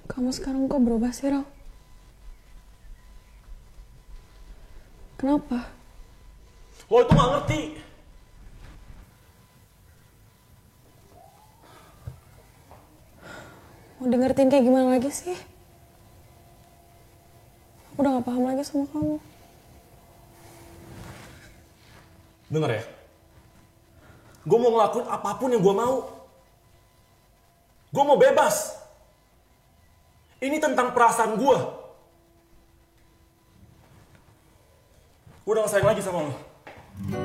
Kamu sekarang kok berubah sih, Ral? Kenapa? Lo itu gak ngerti. Mau dengerin kayak gimana lagi sih? Aku udah gak paham lagi sama kamu. Dengar ya. Gue mau ngelakuin apapun yang gue mau. Gue mau bebas. Ini tentang perasaan gue. Gue udah gak sayang lagi sama lo.